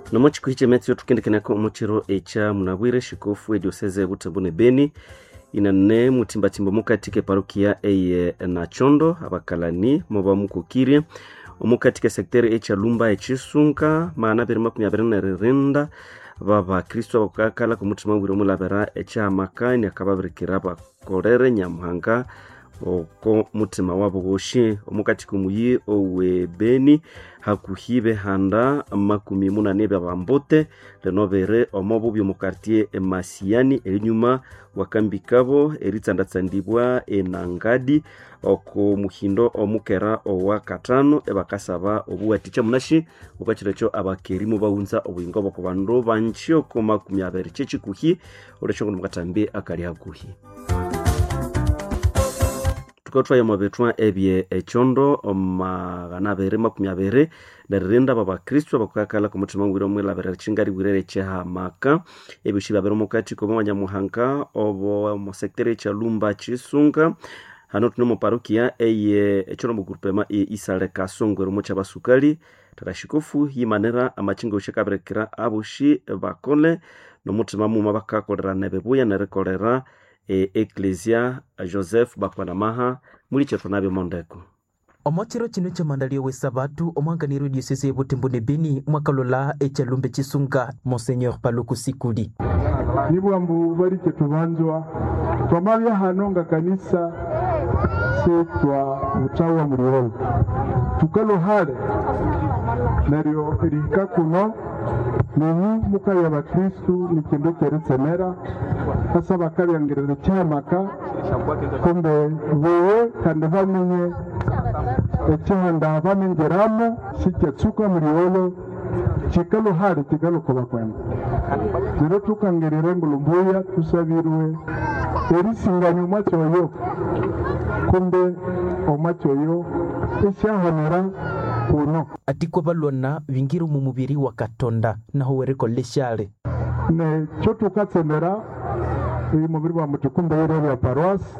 Nomochi kuhiche metio tukendekenako omochiro echa munabwire shikofu edioseze butambune Beni inane mutimbatimbo mukatike parokia eye na chondo abakalani moba mukukirie omukatike sekteri echa lumba echisunka maana berima kumyaberana renda baba Kristo bakakala kumutima wiro mulabera echa makani akababirikira bakorere nyamuhanga oko mutima wabo goshi omukatike muyi owe Beni hakuhibe handa makumi munane bambote renobere omobu mu quartier Masiani elinyuma wakambikabo eritsandatsandibwa enangadi oko muhindo omukera owa katano ebakasaba obuwaticha munashi ukachirecho abakerimu baunza obuyingo boko bandu banchio ko makumi abiri chechikuhi oleshongo mukatambe akali hakuhi tukotwa ya mabetwa ebye echondo omagana bere makumi abiri nerenda baba Kristo bakakala kumutima ngwiro mwela bere chingari gwirere cha maka ebishi babero mukati ko mwanya muhanka obo mo secteur cha lumba chisunga hano tuno parokia eye echono mu groupement isale kasongero mo cha basukali tarashikofu himanera amachingo ushakaberekera abushi bakole no mutima mu mabakakolera nebebuya nerekolera Ecclesia Joseph Bakwanamaha muri chefonabe mondeko omochiro chino cha mandalio we sabatu omwanganiro diocese butembone Beni mwakalola echalumbe chisunga Monseigneur Paluku Sikuli nibwambu bari ketubanzwa twamabya hanonga kanisa setwa utawa muriolo tukalo hale nario erika kuno nini mukaya ya Kristu nikindo keretsemera hasa bakabyangerere cyamaka kumbe wewe kandi bamenye ecyanda bamengeramo siketsuka muriolo chikalo hale kigalo kuba kwenda zero tukangerere ngulumbuya tusabirwe erisinganya umwacyoyo kumbe omwacyoyo ecyahonera kuno atiko balona bingiru mu mubiri wa Katonda naho wereko leshale ne cyo tukatsemera mubiri wa mutukumbe yero ya paroisse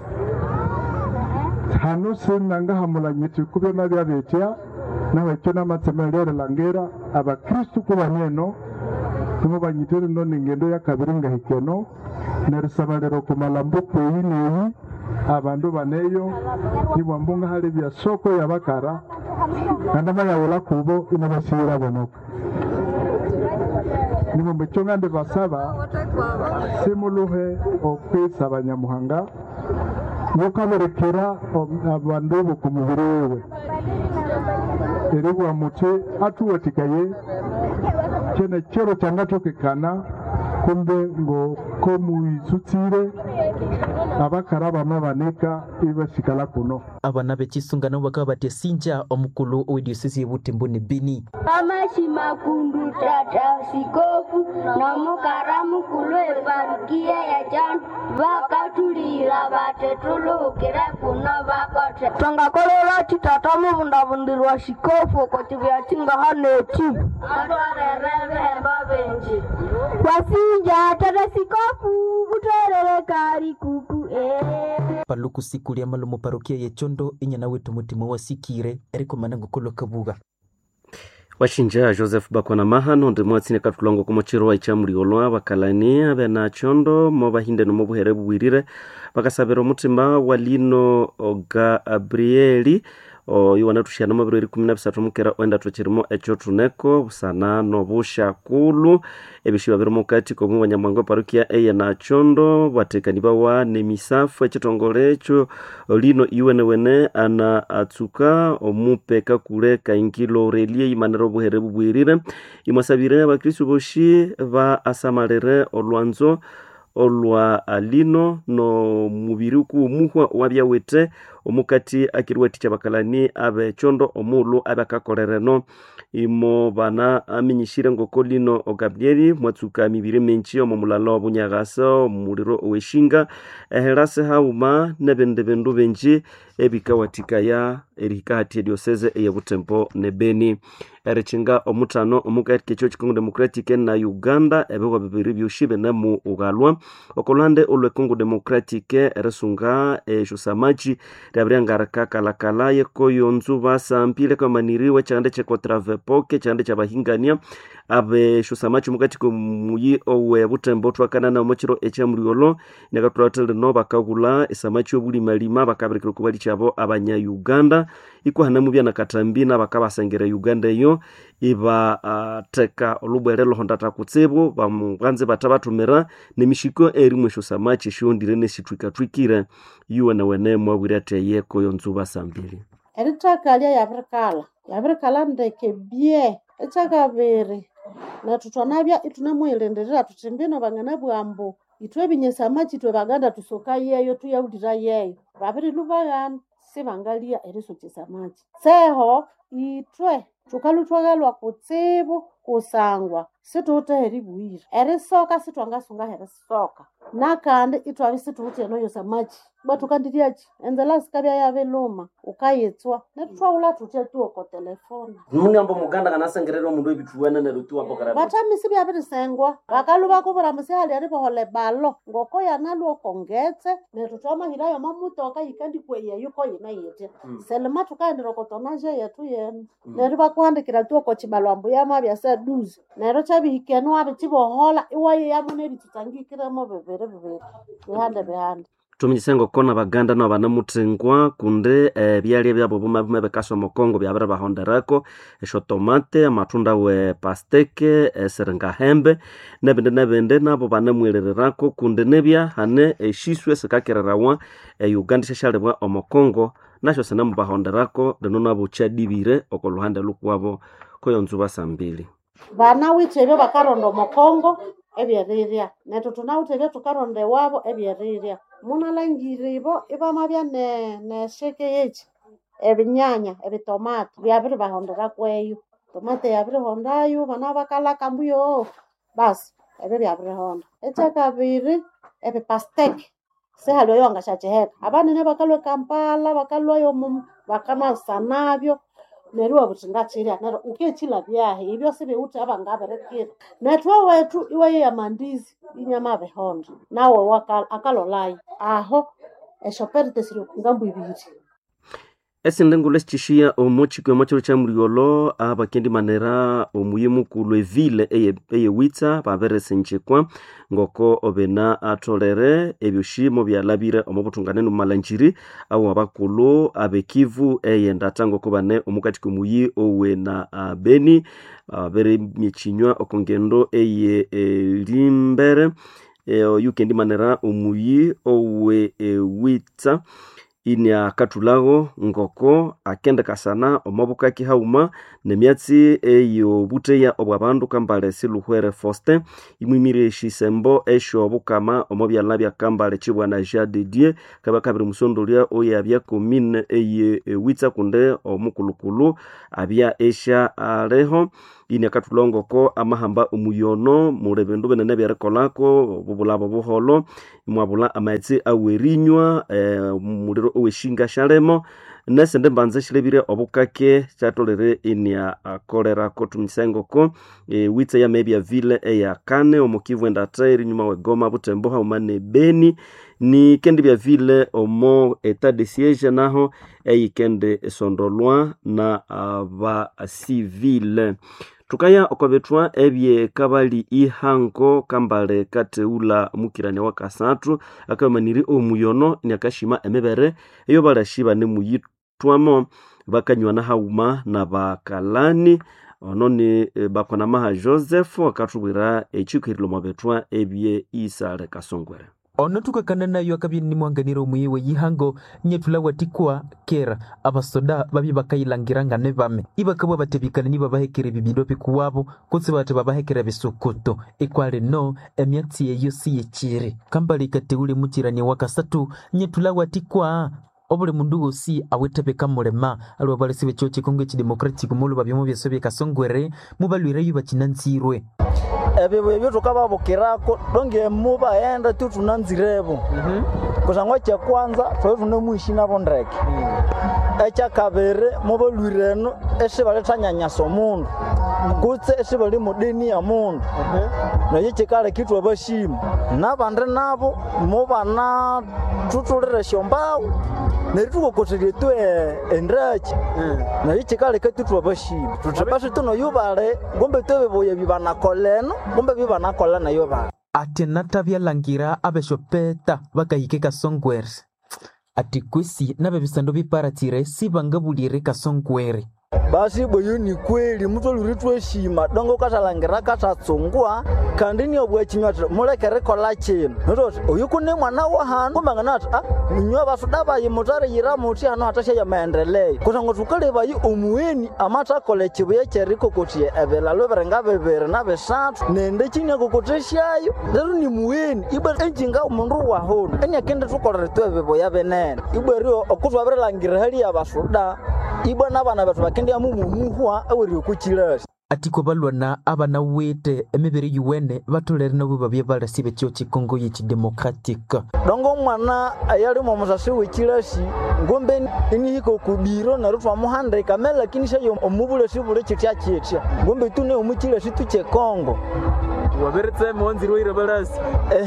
hano senanga hamulanyiti kube nabya betya nawe cyo namatsemerere langera aba Kristo kubaneno tumo banyitere none ngendo ya kabiri ngahikeno nerisabalero kumalambo kweyineyi abandu baneyo nibwambunga hali bya soko ya bakara kandama ya wala kubo inabasira bonoka nibo mbechongande basaba simuluhe okwisa abanyamuhanga mukaberekera abandu bo kumubiri wewe eribwa muti atuwatikaye kene chero changatokekana kumbe ngo komuizutsire abakaraba mabaneka ibashikala kuno abana bechisunga nabo bakaba batesinja omukulu owediocese butembone Beni amashima kundu tata sikofu na mukaramu kulwe parokia ya jan bakatulira batetulukira kuno bakote twangakolera titata mubundabundirwa sikofu kotibya tinga haneti atwarerebe babenji wasinja tata sikofu utorere kari kuku Paluku Sikuli amalomo parokia ya chondo inyana wetu mutima wasikire eriko manango kolo kabuga washinja Joseph Bakwanamaha nonde mwatsine katulongo kumochiro ichamuri olwa bakalani abena chondo moba hinde no mobuhere bwirire bakasabero mutima walino Gabrieli yuwana tushana mabirori 13 mukera wenda tuchirimo echotuneko busana no bushakulu ebishiba biro mukati ko mu banyamwango parokia eye na chondo batekani bawa nemisafu echitongole lino iwenewene ana atsuka omupeka kule kaingilo relie imanero buhere bubwirire imasabire abakristo boshi ba asamarere olwanzo olwa alino no mubiri ku muhwa wabyawete omukati akirweticha bakalani abe chondo omulu abakakorereno imo bana aminyishire ngokolino Gabrieli mwatsuka mibiri menchi omulalo obunyagaso muliro oweshinga eherase hauma nebendebendu benji ebikawatika ya erikati diocese eye butembo ne Beni erechinga omutano omukati kecho Congo Democratic na Uganda ebego bibiri byushibe na mu ugalwa okolande olwe Congo Democratic eresunga shusamachi Gabriel kalakala yeko yonzu basampile kwa maniriwe chande che Travepoke chande cha bahingania abe shusamachi mukati ko muyi owe butembo twakanana omukiro ekyamuriolo nyakatwatele no bakagula esamachi obuli malima bakabirikira kubali chabo abanya Uganda iko hanamu bya nakatambi na bakabasengera Uganda yo iba teka olubwerelo hondata kutsebo bamwanze batabatumira nemishiko erimwe shusamachi shondire nesitwikatwikire yuwe na wene mwabirate yeko yonzuba sambili eritakalia yabirikala ndeke bie etakabere na tutwanabya itunamwelenderera tutimbino bangana bwambo itwe binyesa machi twe baganda tusoka yeyo tuyaudira yeyo babiri lubagana sibangalia eriso chisamachi seho itwe tukalutwagalwa kutsibu kusangwa situteheri bwira erisoka sitwangasunga herisoka nakandi itwabi situteno yosamachi batukandiriachi enzela sikabya yaveluma ukayetswa netwaula tutetuo ko telefone mungambo muganda kanasengerero mundu ebituwene nerutuwa pokara batamisi byabirisengwa bakaluba kubura musihali ari bohole balo ngoko yanalwo kongetse netutoma hirayo mamutoka yikandi kweye yuko yinayete selma tukandiro kotonaje yetu yenu neriba kwandikira tuo ko chibalwambu yamabya seduzi nero chabihikeno abichibohola iwaye yamune bitutangikiremo bebere behande tumisengo kona baganda no banamutengwa kunde byali byabo buma bekaso mokongo byabara bahonderako esho tomate amatunda we pasteke serenga hembe nebende nabo banamwerererako kunde nebya hane eshiswe sekakererawa Uganda shashalebwa omokongo nasho senamu bahonderako denono abo chadibire okoluhande lukwabo koyonzuba sambili bana witebe bakarondo mokongo ebyeriria neto tunautebe tukaronde wabo ebyeriria munalangiribo ibamabya ne sheke yechi ebinyanya ebitomate byabiri bahondera kweyo tomate yabiri hondayo bana bakala kambuyo bas byabiri honda ekyakabiri ebipasteke sehalo yonga shacheheka abanene bakalwe Kampala bakalwe yo bakama sanabyo neruwa butingachira nero ukechila byahe ibyo sibe uthi abangaberekira netwa wethu iwaye yamandizi inyama behonda nawe akalolai aho eshoperte siro ngambu ibiri esindengo lesishia omochiko machiro chamuriolo abakendi manera omuyimu kulwe ville eye witsa babere senchekwa ngoko obena atolere ebyoshimo byalabire omubutungane no malanjiri awo abakulu abekivu eye ndatango kubane omukati kumuyi owe na beni bere michinywa okongendo eye limbere yukendi manera omuyi owe witsa inya katulago ngoko akenda kasana omabuka kihauma nemyatsi eyo buteya obwabandu kambale siluhwere Faustin imwimire shisembo esho obukama omobyala bya kambale chibwana Jade Die kabakabiri musondolia oya bya commune eye witsa kunde omukulukulu abya esha aleho inya katulongo ko amahamba umuyono murebendu benene byerekolako bubulabo buholo mwabula amaitsi awerinywa muliro oweshinga shalemo nesende mbanze shilebire obukake chatolere inia kolera ko tumisengo ko witsa ya mebya ville eya kane omukivu endateri nyuma we Goma Butembo haumane Beni ni kendi bya ville omo etat de siège naho eyikende sondolwa na ba civile tukaya okobetwa ebye kabali ihango kambale kateula mukirane wa kasatu akamaniri omuyono nyakashima emebere eyo barashiba ne muyitwamo bakanywana hauma na bakalani ononi bakona maha Joseph akatubwira echikwirilo mabetwa ebye Isale Kasongwere ono tukakana nayo akabini mwanganiro muyiwe yihango nyetula watikwa kera abasoda babi bakayilangiranga ne bame ibakabwa batebikana niba bahekere bibido pikuwabo kutse bate babahekera bisukuto ekwale no emyatsi yeyo siyechire kambali kateule mukirani wakasatu nyetula watikwa obule mundu osi awetebeka mulema alwa balesibe choche Kongo Democratic mulu babyomo byesobe Kasongwere mubalwire yubakinanzirwe ebyo tukababukirako donge muba enda tu tunanzirebo kusangwa cha kwanza twa tunemuishi nabo ndeke echa kabere mubalwireno esibaletanya somundu kutse esibali mudeni ya mundu naye chikale kitu abashima nabande nabo mubana tutulire shombao nerituko koterie twe endrachi na yichikale ketutwa bashibi tutabashe tuno yubale ngombe twe boye bibana koleno ngombe bibana kolana yobale ati natabyalangira abeshopeta bakahike kasongwere ati kwesi nabebisando biparatire sibangabulire kasongwere basi boyo ni kweli mtu luritwe shima dongo katalangira katatsungwa kandi ni obwe chinyota mulekere kola chino noto oyukune mwana wa hanu kumangana nywa basuda bayi mutare yira muti hano atasha ya maendeleo kutango tukale bayi omuweni amata kole chibuye cheriko kotie ebela loberenga bebere na besatu nende chinya kokoteshayo leru ni muweni ibe enjinga umundu wa hono enya kende tukolere twebe boya benene iberio okutwa berelangira hali ya basuda ibona bana bathu bakende amumuhuwa aweri okuchilasi atiko balwana abana wete emibere yuwene batulere nabo babye balasibe cyo chikongo yichi democratique dongo mwana ayali mu musasi wechilasi ngombe ni hiko kubiro na rutwa muhanda kamela kinisha yo omubule sibule chitya chitya ngombe tune umuchilasi tuche Kongo waberetse monziro irebalasi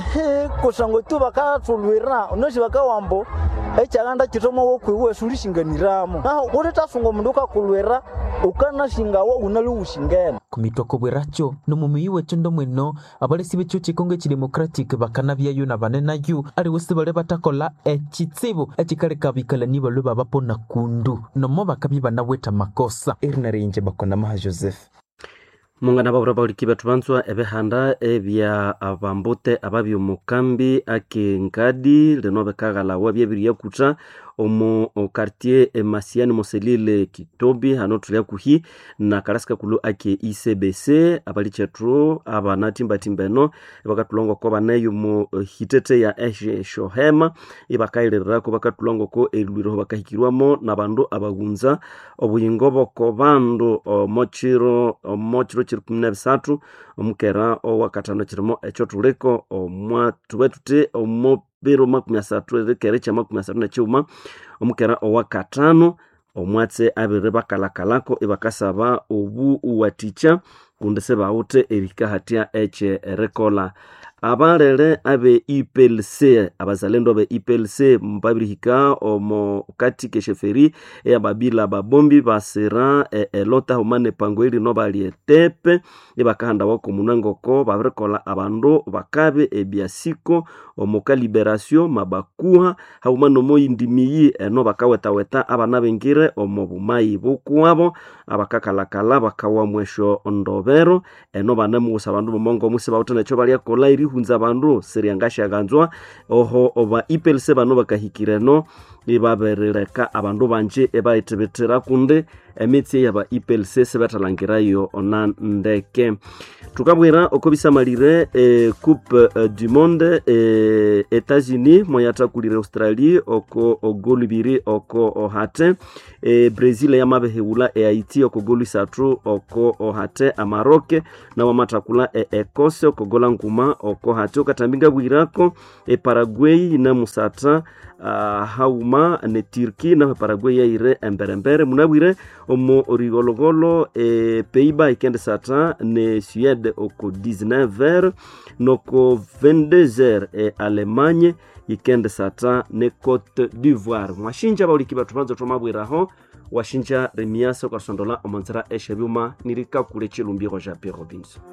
kusango tu bakatulwira unoshi bakawambo echaganda chitomo wokwiwe sulishinganiramo naho uritasungo mundu kakulwira ukana shingawo unalushingena kumitoko bweracho no mumiwe chondo mweno abalesibe cyo chikongo chi democratic bakana byayo na banena yu ari wese bale batakola echitsibo echikale kabikala nibo luba bapona kundu no mo bakabiba na weta makosa erinare bakona maha Joseph mungana babura baulikibe tubanzwa ebehanda ebya abambute ababyo mukambi akengadi lenobe kagala wabyebiriye kucha omo quartier Masiani Moselile Kitobi hano tulia kuhi na karasika kulu ake ICBC abali chetro abana timbano bakatulongo ko banayo mu hitete ya Shohema ibakailera ko bakatulongo ko elwiro bakahikirwamo nabandu abagunza obuyingobo ko bandu mochiro chiri 17 omukera owakatano kirimo echo tuleko omwatu wetute omobero 13 rekere chama 13 na chuma omukera owakatano omwatse abere bakalakalako ibakasaba obu uwaticha kundese baute erika hatia eche rekola abalere abe IPLC abazalendo be IPLC mbabirihika omo kati kesheferi ya babila babombi basera elota humane pangoiri no balietepe ibakahanda wako munangoko barekola abandu bakabe ebiasiko omoka liberation mabakuha haumano moyindimiyi no bakawetaweta abana bengire omo bumayi bukwabo abakakalakala bakawa mwesho ndobero no banamusa abandu mongo musi bautana cyo bali yakola hunza bandu seriangasha ganzwa oho oba IPLC bano bakahikireno ibaberereka abandu banje ebaitebetera kunde emitsi yaba IPLC sebatalangirayo ona ndeke tukabwera okobisamalire coupe du monde États-Unis moyata kulire Australie oko ogolubiri oko ohate Brazil yamabehula Haiti oko golu satru oko ohate amaroke na wamatakula Ecosse oko gola nguma oko hate okatambinga bwirako Paraguay na musata hauma ne Turki na Paraguay yaire emberembere munabwire omo rigologolo Pays-Bas ikende sata ne Suède oko 19h noko 22h Allemagne ikende sata ne Côte d'Ivoire mwashinja baulikiba tubanzo tomabwiraho washinja remiasa kwa sondola omanzara eshebyuma nirika kule chilumbiro ja Pierre Robinson.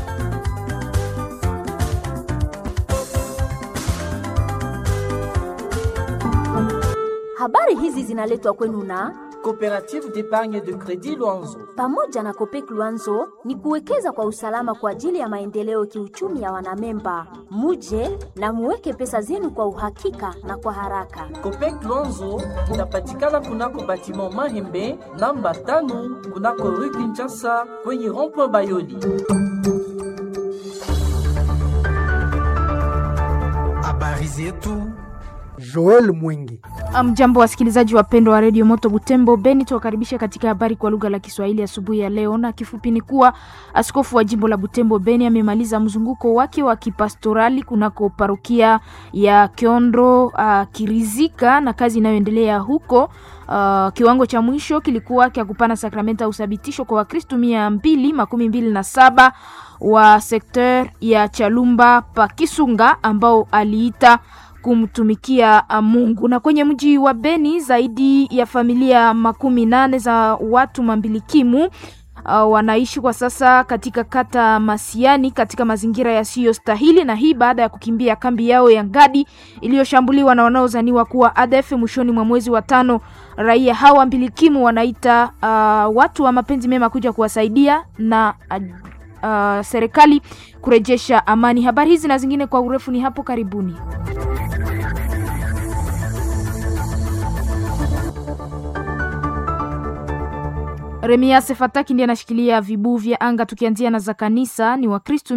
Habari hizi zinaletwa kwenu na Coopérative d'épargne de crédit Luanzo. Pamoja na Copec Luanzo ni kuwekeza kwa usalama kwa ajili ya maendeleo kiuchumi ya wanamemba. Muje na muweke pesa zenu kwa uhakika na kwa haraka. Copec Luanzo inapatikana kunako batiment Mahembe namba 5 kunako Rue Kinshasa kwenye rond-point Bayoli. Habari zetu Joel Mwingi. Mjambo wasikilizaji wapendwa wa Radio Moto Butembo Beni, tuwakaribisha katika habari kwa lugha la Kiswahili asubuhi ya leo, na kifupi ni kuwa askofu wa jimbo la Butembo Beni amemaliza mzunguko wake wa kipastorali kunako parokia ya Kiondro Kirizika na kazi inayoendelea huko. Kiwango cha mwisho kilikuwa kia kupana sakramenta usabitisho kwa Wakristo 227 wa sekter ya Chalumba pa Kisunga ambao aliita kumtumikia Mungu. Na kwenye mji wa Beni zaidi ya familia 18 za watu mambilikimu wanaishi kwa sasa katika kata Masiani katika mazingira yasiyostahili, na hii baada ya kukimbia kambi yao ya Ngadi iliyoshambuliwa na wanaozaniwa kuwa ADF mwishoni mwa mwezi wa 5. Raia hawa mbilikimu wanaita watu wa mapenzi mema kuja kuwasaidia na serikali kurejesha amani. Habari hizi na zingine kwa urefu ni hapo karibuni. Remias Fataki ndiye anashikilia vibu vya anga. Tukianzia na za kanisa, ni Wakristo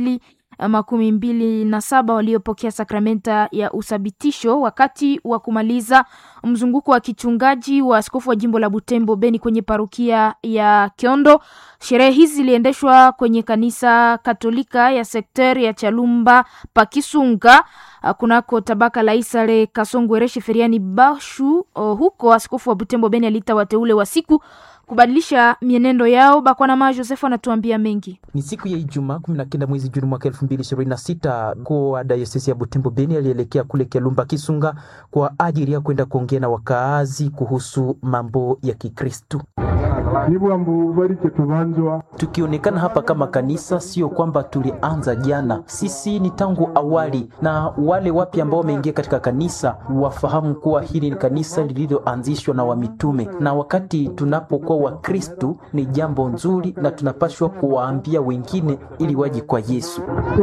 227 waliopokea sakramenta ya usabitisho wakati wa kumaliza mzunguko wa kichungaji wa askofu wa jimbo la Butembo Beni kwenye parokia ya Kiondo. Sherehe hizi ziliendeshwa kwenye kanisa Katolika ya sekteri ya Chalumba Pakisunga kunako tabaka la Isale Kasongwereshe Feriani Bashu. Huko askofu wa Butembo Beni alita wateule wa siku kubadilisha mienendo yao. Bakwana Joseph anatuambia mengi. Ni siku ya Ijumaa 19 mwezi Juni mwaka 2026 kwa diocese ya Butembo Beni alielekea kule Kelumba Kisunga kwa ajili ya kwenda kuongea na wakaazi kuhusu mambo ya Kikristo. Tukionekana hapa kama kanisa, sio kwamba tulianza jana. Sisi ni tangu awali, na wale wapi ambao wameingia katika kanisa wafahamu kuwa hili ni kanisa lililoanzishwa na wamitume, na wakati tunapokuwa Wakristo ni jambo nzuri na tunapaswa kuwaambia wengine ili waje kwa Yesu.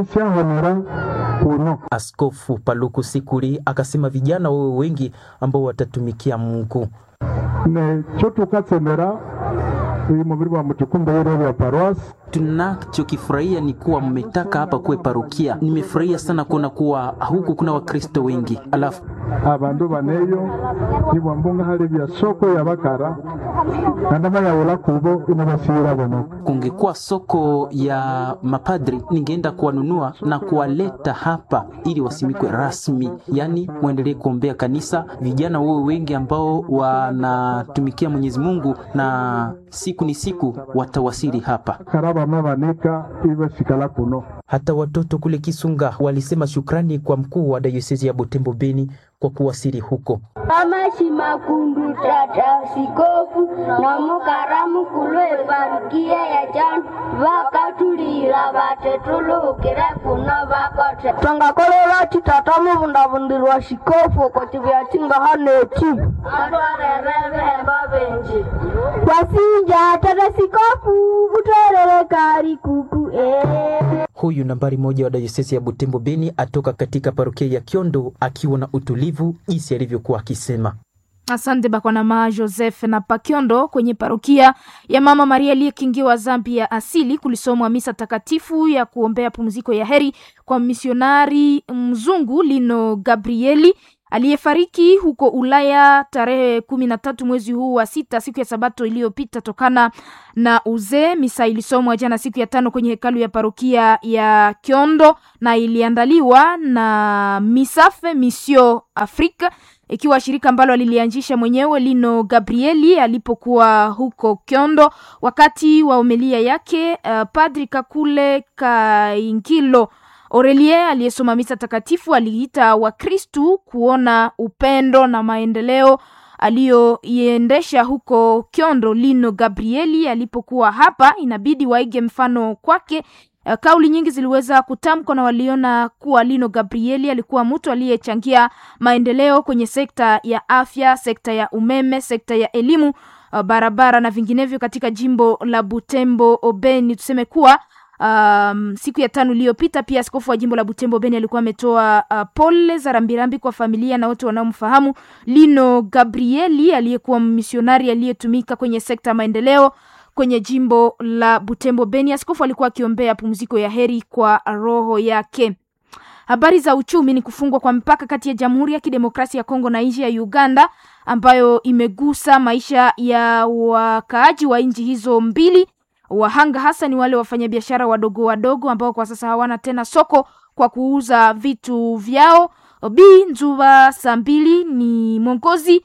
Askofu Paluku Sikuli akasema vijana wao wengi ambao watatumikia Mungu. Ne choto katsemera mubiri wa mtukumbe yero ya paroisi. Tunachokifurahia ni kuwa mmetaka hapa kuwe parokia. Nimefurahia sana kuona kuwa huku kuna Wakristo wengi. Alafu abandu baneyo ni wambonga hali bya soko ya bakara ndama ya wala kubo inabasira bono. Kungekuwa soko ya mapadri ningeenda kuwanunua na kuwaleta hapa ili wasimikwe rasmi. Yani muendelee kuombea kanisa, vijana wao wengi ambao wanatumikia Mwenyezi Mungu, na siku ni siku watawasili hapa. Hata watoto kule Kisunga walisema shukrani kwa mkuu wa diocese ya Butembo Beni kwa kuwasili huko. Amashima kundu tata sikofu na mukaramu kulwe parokia ya Jandu vakatulira vatetulukire kuno vakote twangakolera titata muvundavundirwa shikofu koti vyatinga haneti atwarerevehemba venji wasinja tata sikofu uterere kari kuku Huyu nambari 1 wa diocese ya Butembo Beni atoka katika parokia ya Kiondo akiwa na utulivu jinsi alivyokuwa akisema. Asante Bakwana Joseph. Na Pakiondo kwenye parokia ya Mama Maria aliyekingiwa dhambi ya asili kulisomwa misa takatifu ya kuombea pumziko ya heri kwa misionari mzungu Lino Gabrieli aliyefariki huko Ulaya tarehe 13 mwezi huu wa 6 siku ya Sabato iliyopita tokana na uzee. Misa ilisomwa jana siku ya 5 kwenye hekalu ya parokia ya Kiondo na iliandaliwa na Misafe Mission Afrika, ikiwa shirika ambalo alilianzisha mwenyewe Lino Gabrieli alipokuwa huko Kiondo. Wakati wa homilia yake Padri Kakule Kaingilo Aurelie aliyesoma misa takatifu aliita Wakristu kuona upendo na maendeleo aliyoiendesha huko Kiondo. Lino Gabrieli alipokuwa hapa inabidi waige mfano kwake. Kauli nyingi ziliweza kutamkwa na waliona kuwa Lino Gabrieli alikuwa mtu aliyechangia maendeleo kwenye sekta ya afya, sekta ya umeme, sekta ya elimu, barabara na vinginevyo katika jimbo la Butembo Beni. Tuseme kuwa siku ya 5 iliyopita pia askofu wa jimbo la Butembo Beni alikuwa ametoa pole za rambirambi kwa familia na wote wanaomfahamu Lino Gabrieli aliyekuwa misionari aliyetumika kwenye sekta maendeleo kwenye jimbo la Butembo Beni. Askofu alikuwa akiombea pumziko ya heri kwa roho yake. Habari za uchumi ni kufungwa kwa mpaka kati ya Jamhuri ya Kidemokrasia ya Kongo na nchi ya Uganda ambayo imegusa maisha ya wakaaji wa nchi hizo mbili. Wahanga hasa ni wale wafanyabiashara wadogo wadogo ambao kwa sasa hawana tena soko kwa kuuza vitu vyao. Bi Nzuba Sambili ni mwongozi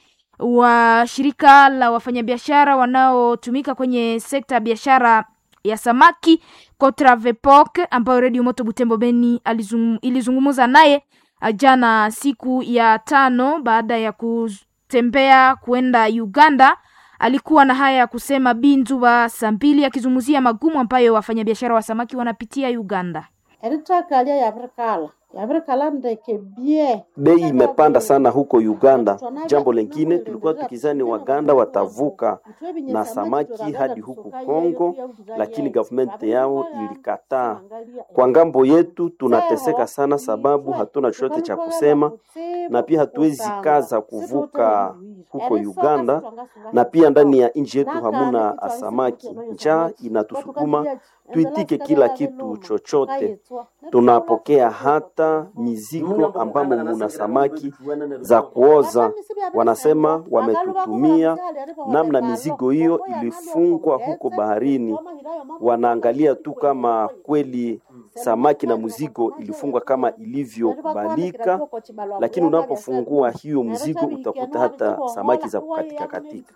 wa shirika la wafanyabiashara wanaotumika kwenye sekta ya biashara ya samaki Kotravepok, ambayo Radio Moto Butembo Beni ilizungumza naye jana siku ya 5 baada ya kutembea kwenda Uganda. Alikuwa na haya ya kusema Binzuba Sambili akizungumzia magumu ambayo wafanyabiashara wa samaki wanapitia Uganda. Bei imepanda sana huko Uganda. Jambo lingine, tulikuwa tukizani Waganda watavuka na samaki hadi huku Kongo, lakini government yao ilikataa. Kwa ngambo yetu tunateseka sana sababu hatuna chochote cha kusema, na pia hatuwezi kaza kuvuka huko Uganda, na pia ndani ya nchi yetu hamuna samaki. Njaa inatusukuma tuitike kila kitu chochote. Tunapokea hata mizigo ambamo muna samaki za kuoza. Wanasema wametutumia namna mizigo hiyo ilifungwa huko baharini. Wanaangalia tu kama kweli samaki na mzigo ilifungwa kama ilivyokubalika, lakini unapofungua hiyo mzigo utakuta hata samaki za kukatika katika.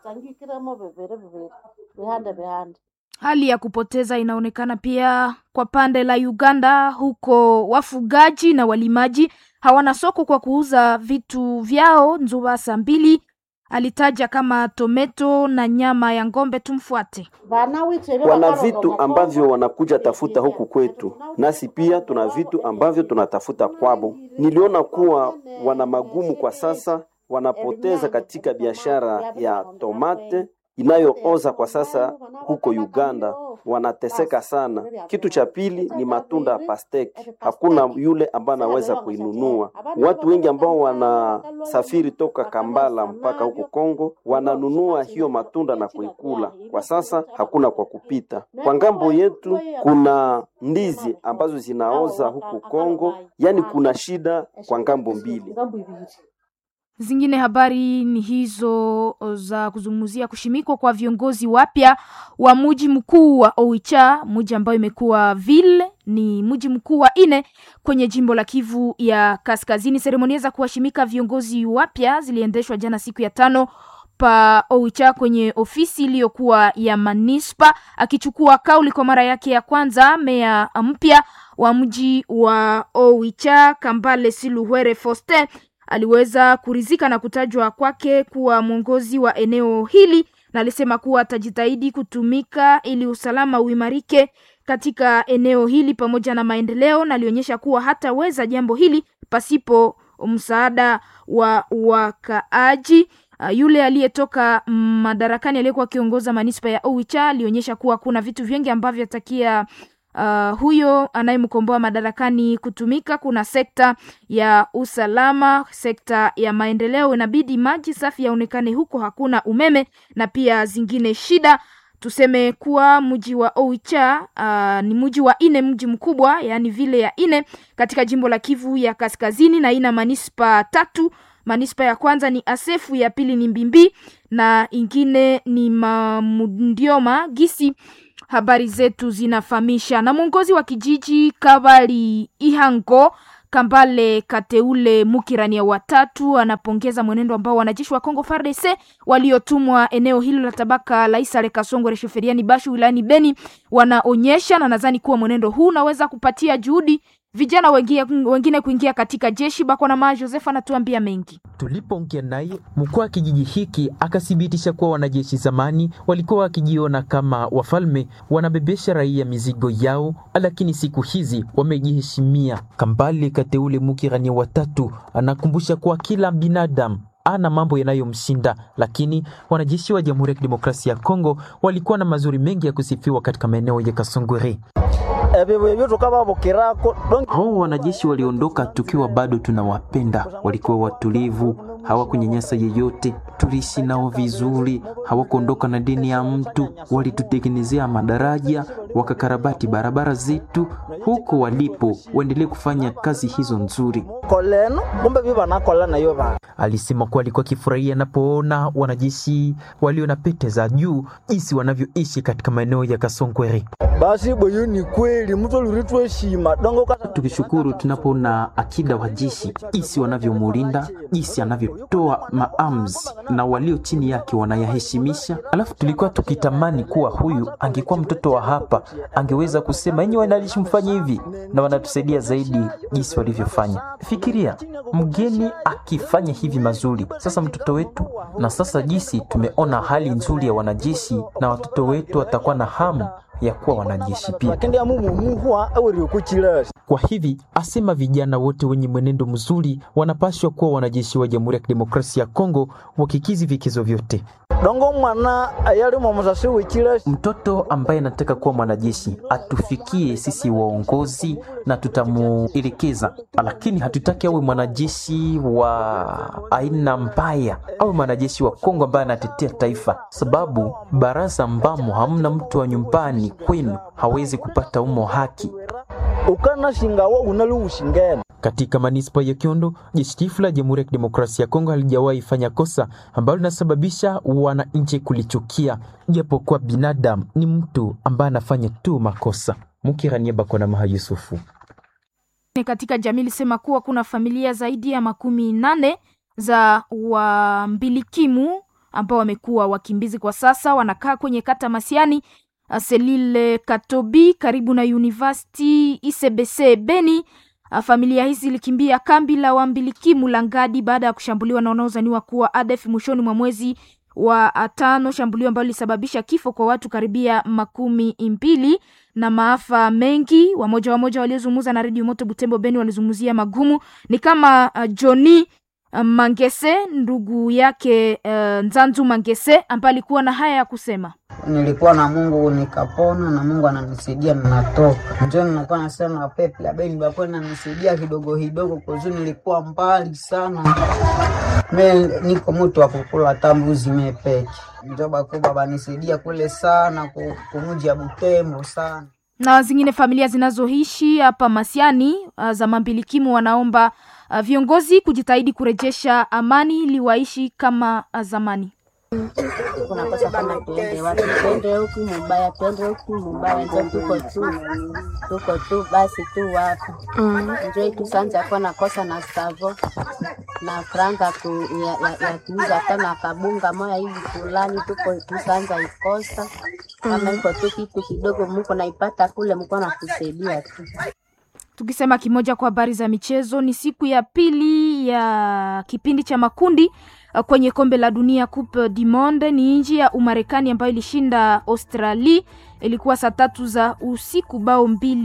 Hali ya kupoteza inaonekana pia kwa pande la Uganda. Huko wafugaji na walimaji hawana soko kwa kuuza vitu vyao. Nzuba Sambili alitaja kama tomato na nyama ya ngombe. Tumfuate. Wana vitu ambavyo wanakuja tafuta huku kwetu, nasi pia tuna vitu ambavyo tunatafuta kwabo. Niliona kuwa wana magumu kwa sasa, wanapoteza katika biashara ya tomate inayooza kwa sasa huko Uganda. Wanateseka sana. Kitu cha pili ni matunda pasteki. Hakuna yule ambaye anaweza kuinunua. Watu wengi ambao wanasafiri toka Kampala mpaka huko Kongo wananunua hiyo matunda na kuikula. Kwa sasa hakuna kwa kupita. Kwa ngambo yetu kuna ndizi ambazo zinaoza huko Kongo, yani kuna shida kwa ngambo mbili. Zingine habari ni hizo za kuzungumzia kushimikwa kwa viongozi wapya wa mji mkuu wa Oicha, mji ambao imekuwa vile ni mji mkuu wa 4 kwenye jimbo la Kivu ya Kaskazini. Seremonia za kuwashimika viongozi wapya ziliendeshwa jana siku ya 5 pa Oicha kwenye ofisi iliyokuwa ya manispa. Akichukua kauli kwa mara yake ya kwanza, meya mpya wa mji wa Oicha Kambale Siluhere Foster aliweza kurizika na kutajwa kwake kuwa mwongozi wa eneo hili, na alisema kuwa atajitahidi kutumika ili usalama uimarike katika eneo hili pamoja na maendeleo, na alionyesha kuwa hataweza jambo hili pasipo msaada wa wakaaji. Yule aliyetoka madarakani aliyekuwa kiongoza manispa ya Oicha alionyesha kuwa kuna vitu vingi ambavyo atakia huyo anayemkomboa madarakani kutumika. Kuna sekta ya usalama, sekta ya maendeleo, inabidi maji safi yaonekane huko, hakuna umeme na pia zingine shida. Tuseme kuwa mji wa Oicha ni mji wa 4, mji mkubwa, yani vile ya 4 katika jimbo la Kivu ya Kaskazini, na ina manispa 3. Manispa ya kwanza ni Asefu, ya pili ni Mbimbi na ingine ni Mundioma. Gisi habari zetu zinafahamisha. Na mwongozi wa kijiji Kabali Ihango Kambale Kateule Mukirania watatu anapongeza mwenendo ambao wanajeshi wa Kongo FARDC waliotumwa eneo hilo la tabaka la Isale Kasongo Resheferiani Bashu wilayani Beni wanaonyesha, na nadhani kuwa mwenendo huu unaweza kupatia juhudi vijana wengine kuingia katika jeshi. Bakwana Joseph anatuambia mengi. Tulipoongea naye, mkuu wa kijiji hiki akathibitisha kuwa wanajeshi zamani walikuwa wakijiona kama wafalme, wanabebesha raia mizigo yao, lakini siku hizi wamejiheshimia. Kambale Kateule Mukirania watatu anakumbusha kuwa kila binadamu ana mambo yanayomshinda, lakini wanajeshi wa Jamhuri ya Kidemokrasia ya Kongo walikuwa na mazuri mengi ya kusifiwa katika maeneo ya Kasongore. Hao wanajeshi waliondoka tukiwa bado tunawapenda. Walikuwa watulivu, hawakunyanyasa yeyote, tuliishi nao vizuri, hawakuondoka na dini ya mtu, walitutengenezea madaraja, wakakarabati barabara zetu. Huko walipo waendelee kufanya kazi hizo nzuri. Alisema kuwa alikuwa kifurahia anapoona wanajeshi walio na pete za juu jinsi wanavyoishi katika maeneo ya Kasongwere. Basi boyo ni kweli mtu aliritwa heshima dongo kata. Tukishukuru tunapoona akida wa jeshi jinsi wanavyomulinda, jinsi anavyotoa maamuzi na walio chini yake wanayaheshimisha. Alafu tulikuwa tukitamani kuwa huyu angekuwa mtoto wa hapa, angeweza kusema enyi wanalishi mfanye hivi, na wanatusaidia zaidi jinsi walivyofanya. Fikiria mgeni akifanya hivi mazuri, sasa mtoto wetu, na sasa jinsi tumeona hali nzuri ya wanajeshi, na watoto wetu watakuwa na hamu ya kuwa wanajeshi pia. Kwa hivi asema vijana wote wenye mwenendo mzuri wanapaswa kuwa wanajeshi wa Jamhuri ya Kidemokrasia ya Kongo wakikizi vigezo vyote. Mtoto ambaye anataka kuwa mwanajeshi atufikie sisi waongozi na tutamuelekeza, lakini hatutaki awe mwanajeshi wa aina mbaya, awe mwanajeshi wa Kongo ambaye anatetea taifa, sababu baraza ambamo hamna mtu wa nyumbani kwenu hawezi kupata umo haki. Katika manispa ya Kiondo, jeshi la Jamhuri ya Kidemokrasia ya Kongo halijawahi fanya kosa ambalo linasababisha wananchi kulichukia, japo kwa binadamu ni mtu ambaye anafanya tu makosa. Mukirania Bakona Maha Yusufu. Katika jamii lisema kuwa kuna familia zaidi ya 18 za wambilikimu ambao wamekuwa wakimbizi kwa sasa, wanakaa kwenye kata Masiani, Selile Katobi karibu na University ICBC Beni. Familia hizi zilikimbia kambi la wambilikimu la Ngadi baada ya kushambuliwa na wanaozaniwa kuwa ADF mwishoni mwa mwezi wa 5, shambulio ambalo lilisababisha kifo kwa watu karibia 12 na maafa mengi. Wamoja waliozungumza na Radio Moto Butembo Beni walizungumzia magumu, ni kama Johnny Mangese, ndugu yake Nzanzu Mangese, ambaye alikuwa na haya ya kusema. Nilikuwa na Mungu nikapona, na Mungu ananisaidia na natoka. Ndio nilikuwa nasema pepe la Beni bako ananisaidia kidogo kwa sababu nilikuwa mbali sana. Mimi niko mtu wa kukula tambuzi mepeke. Ndio baba nisaidia kule sana kumuji ya Butembo sana. Na zingine familia zinazoishi hapa Masiani za mambilikimu wanaomba viongozi kujitahidi kurejesha amani ili waishi kama zamani. Kuna kosa kama tuende watu tuende huku mubaya ndio tuko tu basi tu hapa. Ndio tusanza kwa na kosa na savo na franga ya kuuza kama kabunga moja hivi fulani tuko tusanza ikosa. Kama iko tu kitu kidogo mko naipata kule mko na kusaidia tu. Tukisema kimoja kwa habari za michezo, ni siku ya pili ya kipindi cha makundi kwenye kombe la dunia Coupe du Monde. Ni nchi ya Umarekani ambayo ilishinda Australia, ilikuwa saa 3 za usiku, bao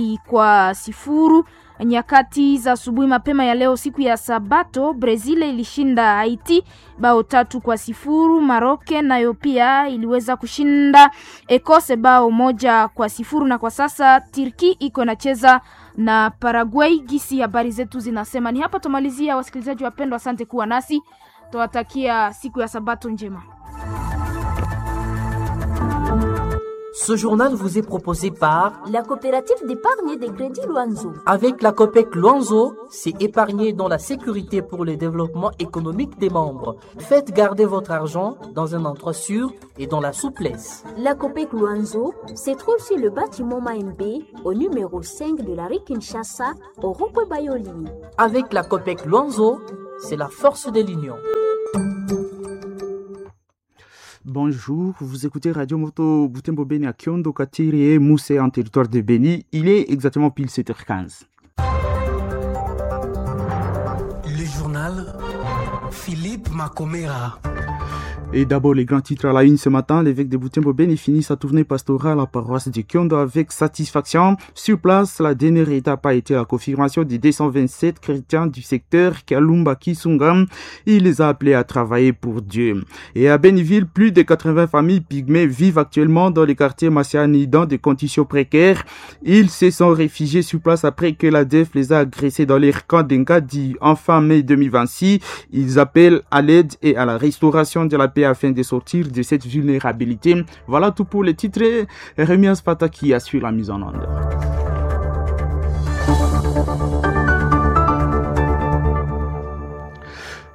2-0. Nyakati za asubuhi mapema ya leo siku ya Sabato, Brazil ilishinda Haiti bao 3-0. Maroc nayo pia iliweza kushinda Ecosse bao 1-0, na kwa sasa Turkey iko inacheza na Paraguay. Gisi habari zetu zinasema. Ni hapa tumalizia, wasikilizaji wapendwa, asante kuwa nasi. Tuwatakia siku ya Sabato njema. Ce journal vous est proposé par la coopérative d'épargne et de crédit Luanzo. Avec la COPEC Luanzo, c'est épargner dans la sécurité pour le développement économique des membres. Faites garder votre argent dans un endroit sûr et dans la souplesse. La COPEC Luanzo se trouve sur le bâtiment Maembe au numéro 5 de la rue Kinshasa au rond-point Bayoli. Avec la COPEC Luanzo, c'est la force de l'union. Bonjour, vous écoutez Radio Moto Butembo Beni à Kiondo, Katiri et Moussé en territoire de Beni. Il est exactement pile 7h15. Le journal Philippe Macomera. Et d'abord, les grands titres à la une ce matin. L'évêque de Butembo Beni finit sa tournée pastorale à la paroisse de Kiondo avec satisfaction. Sur place, la dernière étape a été la confirmation des 227 chrétiens du secteur Kalumba Kisungam. Il les a appelés à travailler pour Dieu. Et à Beniville, plus de 80 familles pygmées vivent actuellement dans les quartiers Massiani dans des conditions précaires. Ils se sont réfugiés sur place après que l'ADF les a agressés dans leur camp d'Engadi en fin mai 2026. Ils appellent à l'aide et à la restauration de la paix afin de sortir de cette vulnérabilité. Voilà tout pour les titres. Rémias Pataki assure la mise en onde.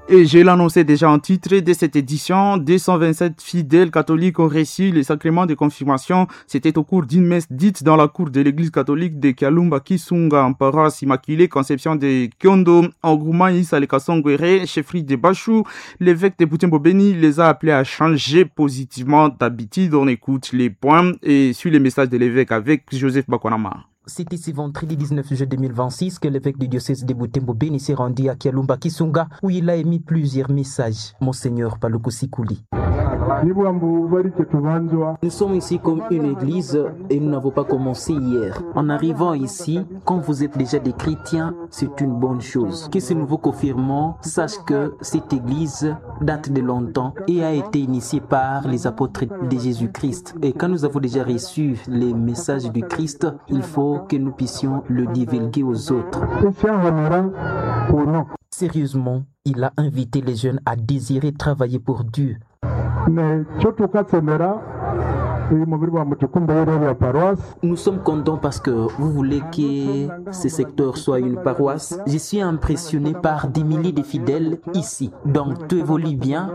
Et je l'annonçais déjà en titre de cette édition, 227 fidèles catholiques ont reçu les sacrements de confirmation. C'était au cours d'une messe dite dans la cour de l'église catholique de Kialumba Kisunga en paroisse Immaculée Conception de Kyondo, en groupement Issa Lekasongwere, chefferie de Bachou. L'évêque de Butembo Beni les a appelés à changer positivement d'habitude. On écoute les points et suit les messages de l'évêque avec Joseph Bakwanama. C'était ce vendredi 19 juillet 2026 que l'évêque du diocèse de Butembo Beni s'est rendu à Kialumba Kisunga où il a émis plusieurs messages. Monseigneur Paluku Sikuli. Nous sommes ici comme une église et nous n'avons pas commencé hier. En arrivant ici, quand vous êtes déjà des chrétiens, c'est une bonne chose. Que ce nouveau confirmant sache que cette église date de longtemps et a été initiée par les apôtres de Jésus-Christ. Et quand nous avons déjà reçu les messages du Christ, il faut que nous puissions le divulguer aux autres. Sérieusement, il a invité les jeunes à désirer travailler pour Dieu. Nous sommes contents parce que vous voulez que ce secteur soit une paroisse. Je suis impressionné par des milliers de fidèles ici. Donc tout évolue bien.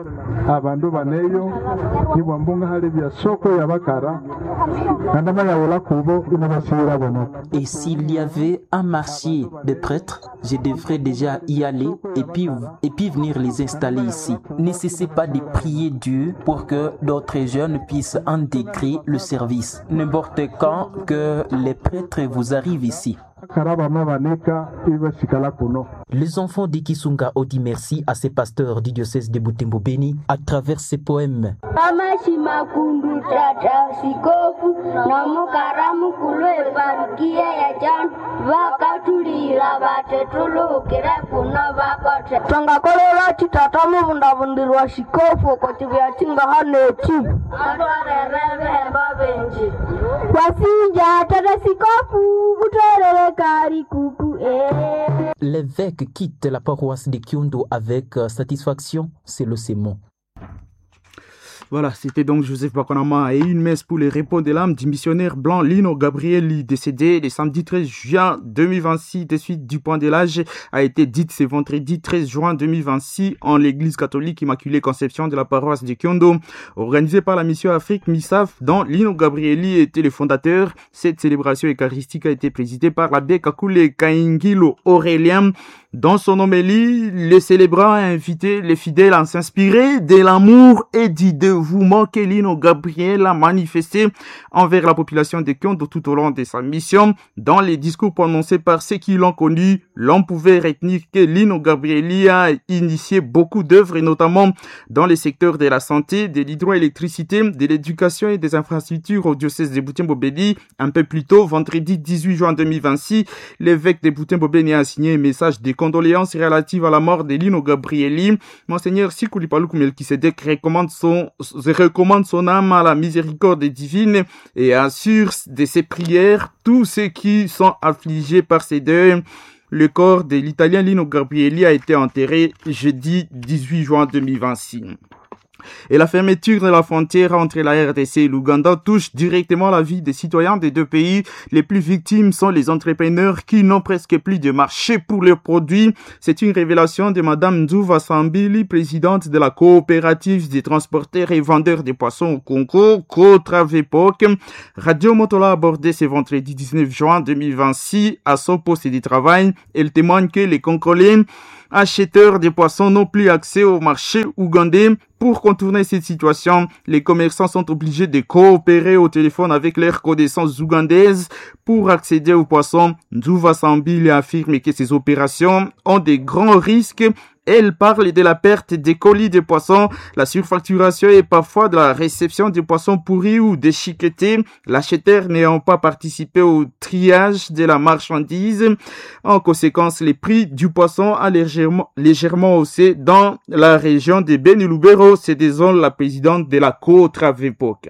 Et s'il y avait un marché de prêtres, je devrais déjà y aller et puis venir les installer ici. Ne cessez pas de prier Dieu pour que d'autres jeunes puissent intégrer le service. N'importe quand que les prêtres vous arrivent ici. Les enfants d'Ikisunga ont dit merci à ces pasteurs du diocèse de Butembo Beni à travers ces poèmes. L'évêque quitte la paroisse de Kyondo avec satisfaction, c'est le sermon. Voilà, c'était donc Joseph Bakonama et une messe pour les repos de l'âme du missionnaire blanc Lino Gabrieli, décédé le samedi 13 juin 2026 de suite du point de l'âge, a été dite ce vendredi 13 juin 2026 en l'église catholique Immaculée Conception de la paroisse de Kyondo. Organisée par la mission Afrique MISAF, dont Lino Gabrieli était le fondateur. Cette célébration eucharistique a été présidée par l'abbé Kakule Kaingilo Aurélien. Dans son homélie, le célébrant a invité les fidèles à s'inspirer de l'amour et du dévouement que Lino Gabriel a manifesté envers la population de Kyondo tout au long de sa mission. Dans les discours prononcés par ceux qui l'ont connu, l'on pouvait retenir que Lino Gabrieli a initié beaucoup d'œuvres, et notamment dans les secteurs de la santé, de l'hydroélectricité, de l'éducation et des infrastructures au diocèse de Butembo Beni. Un peu plus tôt, vendredi 18 juin 2026, l'évêque de Butembo Beni a signé un message de condoléances relatives à la mort de Lino Gabrieli. Monseigneur Sikuli Paluku Melkisedek recommande son âme à la miséricorde divine et assure de ses prières tous ceux qui sont affligés par ces deuils. Le corps de l'Italien Lino Gabrieli a été enterré jeudi 18 juin 2026. Et la fermeture de la frontière entre la RDC et l'Ouganda touche directement la vie des citoyens des deux pays. Les plus victimes sont les entrepreneurs qui n'ont presque plus de marché pour leurs produits. C'est une révélation de Madame Nzuva Sambili, présidente de la coopérative des transporteurs et vendeurs de poissons au Congo, Cotravepok. Radio Motola a abordé ce vendredi 19 juin 2026 à son poste de travail. Elle témoigne que les Congolais acheteurs de poissons n'ont plus accès au marché ougandais. Pour contourner cette situation, les commerçants sont obligés de coopérer au téléphone avec leurs connaissances ougandaises pour accéder aux poissons. Nzuva Sambili affirme que ces opérations ont de grands risques. Elle parle de la perte des colis de poissons, la surfacturation et parfois de la réception des poissons pourris ou déchiquetés, l'acheteur n'ayant pas participé au triage de la marchandise. En conséquence, les prix du poisson a légèrement haussé dans la région de Beni Lubero, c'est désormais la présidente de la Cotravepok.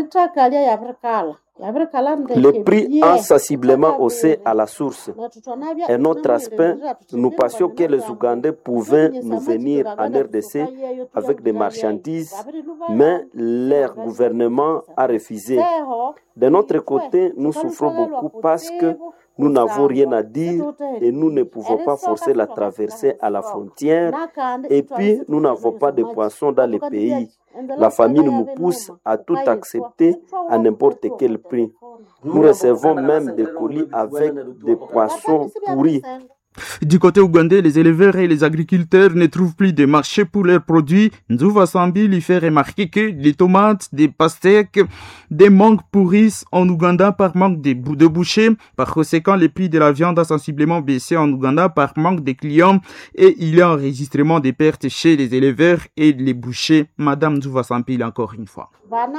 Le prix a sensiblement haussé à la source. Un autre aspect, nous pensions que les Ougandais pouvaient nous venir en RDC avec des marchandises, mais leur gouvernement a refusé. De notre côté, nous souffrons beaucoup parce que nous n'avons rien à dire et nous ne pouvons pas forcer la traversée à la frontière. Et puis, nous n'avons pas de poissons dans le pays. La famine nous pousse à tout accepter à n'importe quel prix. Nous recevons même des colis avec des poissons pourris. Du côté ougandais, les éleveurs et les agriculteurs ne trouvent plus de marché pour leurs produits. Nzouva Sambi lui fait remarquer que les tomates, des pastèques, des mangues pourrissent en Ouganda par manque de bouchers. Par conséquent, le prix de la viande a sensiblement baissé en Ouganda par manque de clients et il y a un enregistrement des pertes chez les éleveurs et les bouchers. Madame Nzouva Sambi, encore une fois.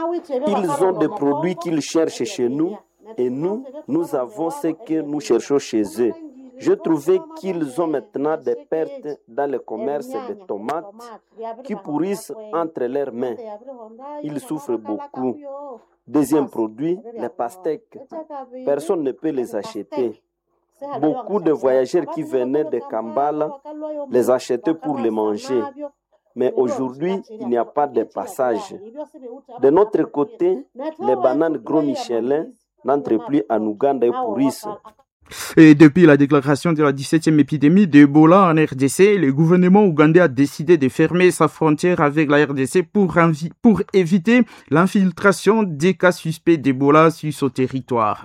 Ils ont des produits qu'ils cherchent chez nous et nous avons ce que nous cherchons chez eux. Je trouvais qu'ils ont maintenant des pertes dans le commerce des tomates qui pourrissent entre leurs mains. Ils souffrent beaucoup. Deuxième produit, les pastèques. Personne ne peut les acheter. Beaucoup de voyageurs qui venaient de Kampala les achetaient pour les manger. Mais aujourd'hui, il n'y a pas de passage. De notre côté, les bananes Gros Michelin n'entrent plus en Ouganda et pourrissent. Et depuis la déclaration de la 17e épidémie d'Ebola en RDC, le gouvernement ougandais a décidé de fermer sa frontière avec la RDC pour éviter l'infiltration des cas suspects d'Ebola sur son territoire.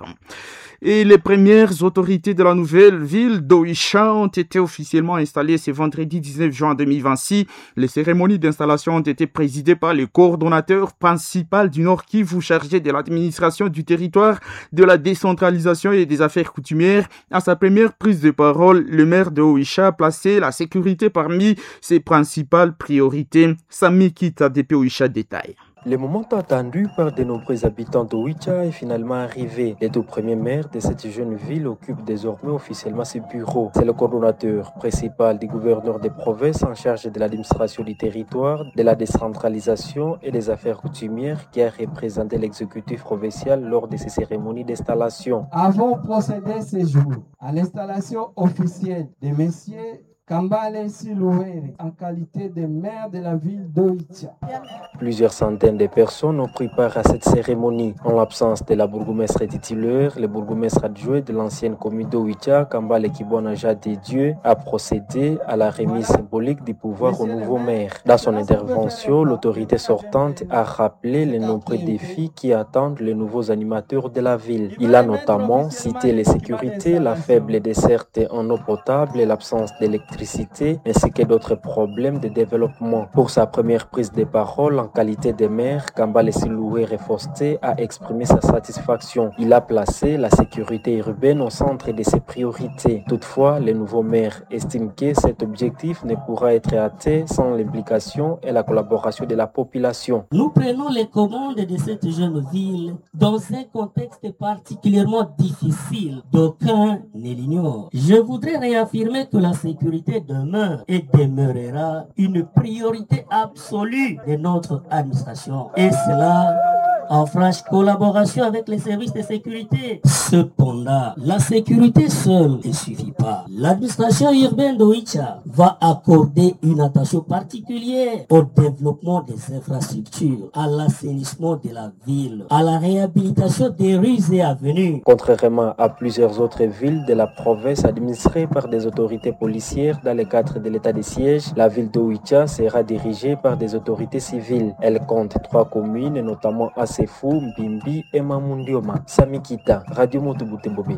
Et les premières autorités de la nouvelle ville d'Oicha ont été officiellement installées ce vendredi 19 juin 2026. Les cérémonies d'installation ont été présidées par le coordonnateur principal du Nord Kivu chargé de l'administration du territoire, de la décentralisation et des affaires coutumières. À sa première prise de parole, le maire de Oicha a placé la sécurité parmi ses principales priorités. Sami Kita depuis Oicha détaille. Le moment attendu par de nombreux habitants d'Oicha est finalement arrivé. Les deux premiers maires de cette jeune ville occupent désormais officiellement ce bureau. C'est le coordonnateur principal du gouverneur des provinces en charge de l'administration du territoire, de la décentralisation et des affaires coutumières qui a représenté l'exécutif provincial lors de ces cérémonies d'installation. Avons procédé ce jour à l'installation officielle de messieurs Kambale Silouere en qualité de maire de la ville d'Oicha. Plusieurs centaines de personnes ont pris part à cette cérémonie. En l'absence de la bourgmestre titulaire, le bourgmestre adjoint de l'ancienne commune d'Oicha, Kambale Kibwana Jade Dieu, a procédé à la remise symbolique du pouvoir au nouveau maire. Dans son intervention, l'autorité sortante a rappelé les nombreux défis qui attendent les nouveaux animateurs de la ville. Il a notamment cité les sécurités, la faible desserte en eau potable et l'absence d'électricité ainsi que d'autres problèmes de développement. Pour sa première prise de parole en qualité de maire, Kambale Silouere Fausté a exprimé sa satisfaction. Il a placé la sécurité urbaine au centre de ses priorités. Toutefois, le nouveau maire estime que cet objectif ne pourra être atteint sans l'implication et la collaboration de la population. Nous prenons les commandes de cette jeune ville dans un contexte particulièrement difficile. D'aucuns ne l'ignorent. Je voudrais réaffirmer que la sécurité demeure et demeurera une priorité absolue de notre administration. Et cela en franche collaboration avec les services de sécurité. Cependant, la sécurité seule ne suffit pas. L'administration urbaine d'Oicha va accorder une attention particulière au développement des infrastructures, à l'assainissement de la ville, à la réhabilitation des rues et avenues. Contrairement à plusieurs autres villes de la province administrées par des autorités policières dans le cadre de l'état de siège, la ville d'Oicha sera dirigée par des autorités civiles. Elle compte 3 communes, notamment Asefou, Mbimbi et Mamundioma. Samikita, Radio Moto Butembo Beni.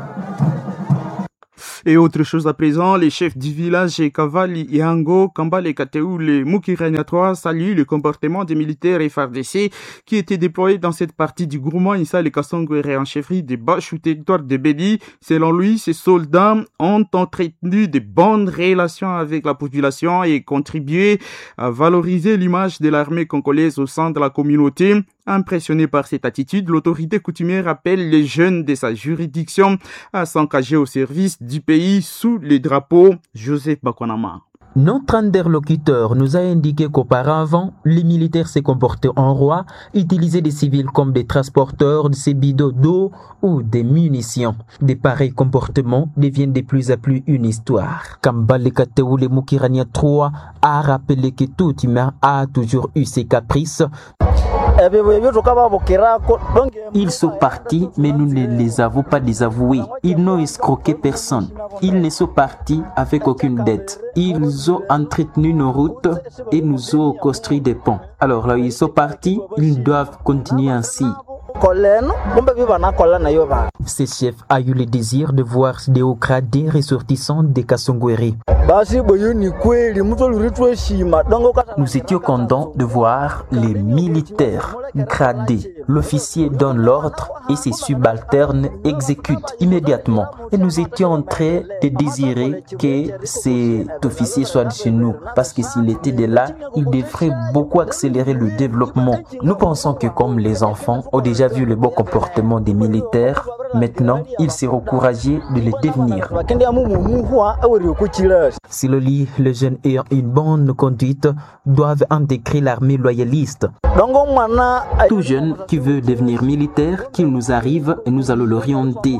Et autre chose à présent, les chefs du village Kavali, Ihango, Kambale Kateoule, Mukirania 3 saluent le comportement des militaires FARDC qui étaient déployés dans cette partie du groupement Issa et Kassongwere en chefferie de Bâche au territoire de Beni. Selon lui, ces soldats ont entretenu de bonnes relations avec la population et contribué à valoriser l'image de l'armée congolaise au sein de la communauté. Impressionné par cette attitude, l'autorité coutumière appelle les jeunes de sa juridiction à s'engager au service du pays sous le drapeau Joseph Bakwanama. Notre interlocuteur nous a indiqué qu'auparavant, les militaires se comportaient en roi, utilisaient des civils comme des transporteurs de ces bidons d'eau ou des munitions. Des pareils comportements deviennent de plus en plus une histoire. Kambale Kateoule Mukirania 3 a rappelé que tout humain a toujours eu ses caprices. Ils sont partis, mais nous ne les avons pas désavoués. Ils n'ont escroqué personne. Ils ne sont partis avec aucune dette. Ils ont entretenu nos routes et nous ont construit des ponts. Alors là, ils sont partis, ils doivent continuer ainsi. Ce chef a eu le désir de voir des hauts gradés ressortissants des Kasongweri. Nous étions contents de voir les militaires gradés. L'officier donne l'ordre et ses subalternes exécutent immédiatement. Et nous étions en train de désirer que cet officier soit chez nous. Parce que s'il était de là, il devrait beaucoup accélérer le développement. Nous pensons que comme les enfants ont déjà vu le bon comportement des militaires, maintenant, ils seront courageux de le devenir. Si les jeunes ayant une bonne conduite doivent intégrer l'armée loyaliste. Tout jeune qui veut devenir militaire, qu'il nous arrive et nous allons l'orienter.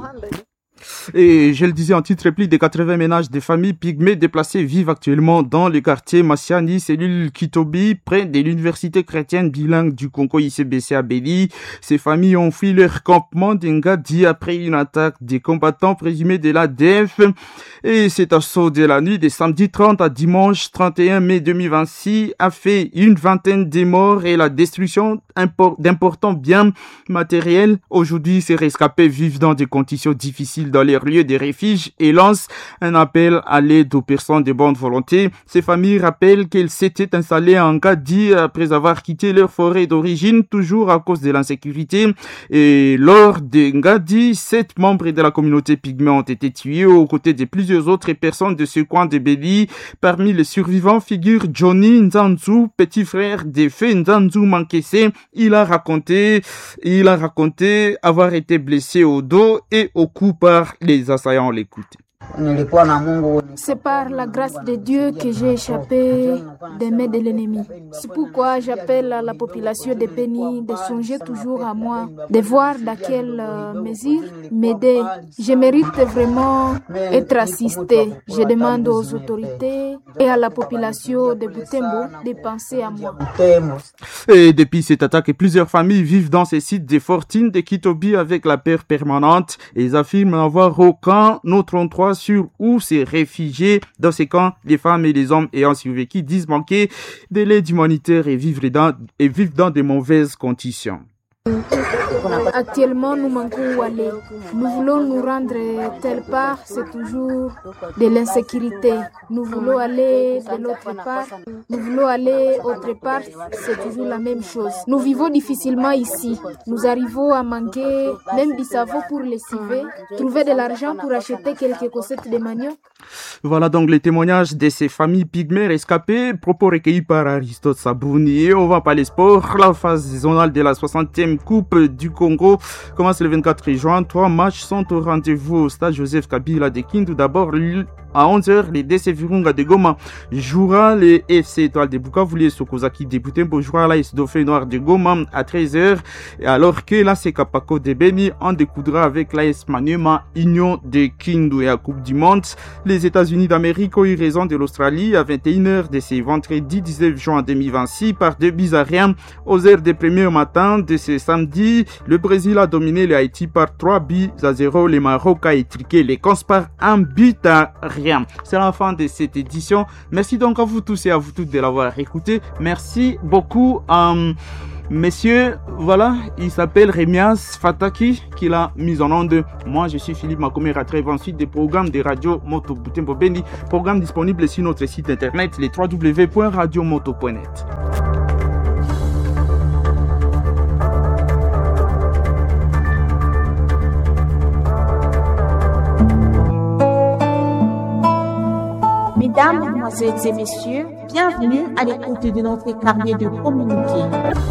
Et je le disais en titre, plus de 80 ménages de familles pygmées déplacées vivent actuellement dans le quartier Massiani, cellule Kitobi, près de l'université chrétienne bilingue du Congo ICBC à Béli. Ces familles ont fui leur campement d'Engadi après une attaque des combattants présumés de l'ADF. Et cet assaut de la nuit de samedi 30 à dimanche 31 mai 2026 a fait une vingtaine de morts et la destruction d'importants biens matériels. Aujourd'hui, ces rescapés vivent dans des conditions difficiles dans leur lieu de refuge et lancent un appel à l'aide aux personnes de bonne volonté. Ces familles rappellent qu'elles s'étaient installées en Ngadi après avoir quitté leur forêt d'origine, toujours à cause de l'insécurité. Et lors de Ngadi, 7 membres de la communauté pygmée ont été tués aux côtés de plusieurs autres personnes de ce coin de Béli. Parmi les survivants figure Johnny Nzanzu, petit frère de Fé Nzanzu Mankese. Il a raconté avoir été blessé au dos et au cou par les assaillants. L'écoute. C'est par la grâce de Dieu que j'ai échappé des mains de l'ennemi. C'est pourquoi j'appelle à la population de Béni de songer toujours à moi, de voir dans quelle mesure m'aider. Je mérite vraiment être assisté. Je demande aux autorités et à la population de Butembo de penser à moi. Et depuis cette attaque, plusieurs familles vivent dans ces sites de fortune de Kitobi avec la peur permanente. Ils affirment n'avoir aucun autre endroit sur où se réfugier. Dans ces camps, les femmes et les hommes ayant survécu disent manquer de l'aide humanitaire et vivent dans de mauvaises conditions. Actuellement, nous manquons où aller. Nous voulons nous rendre telle part, c'est toujours de l'insécurité. Nous voulons aller de l'autre part, nous voulons aller autre part, c'est toujours la même chose. Nous vivons difficilement ici. Nous arrivons à manquer même du savon pour lessiver, trouver de l'argent pour acheter quelques cossettes de manioc. Voilà donc les témoignages de ces familles pygmées rescapées, propos recueillis par Aristote Sabouni. Et on va parler sport. La phase zonale de la 60e Coupe du Congo commence le 24 juin. 3 matchs sont au rendez-vous au stade Joseph Kabila de Kindu. D'abord, à 11h, les DC Virunga de Goma jouera les FC Étoile de Bukavu, les Sokozaki de Butembo jouera l'AS Dauphin Noir de Goma à 13h, alors que la Sekapako de Beni en découdra avec l'AS Maniema Union de Kindu. Et à Coupe du Monde, les États-Unis d'Amérique ont eu raison de l'Australie à 21h de ce vendredi 19 juin 2026 par 2-1 aux heures des premiers matins de ce samedi. Le Brésil a dominé le Haïti par 3-0. Le Maroc a étriqué les Cons par 1-0. C'est la fin de cette édition. Merci donc à vous tous et à vous toutes de l'avoir écouté. Merci beaucoup. Messieurs, voilà, il s'appelle Rémias Fataki qui l'a mise en onde. Moi, je suis Philippe Makomera, trêve ensuite des programmes de Radio Moto Butembo Beni, programme disponible sur notre site internet, les www.radiomoto.net. Mesdames, Mesdemoiselles et Messieurs, bienvenue à l'écoute de notre carnet de communiqué.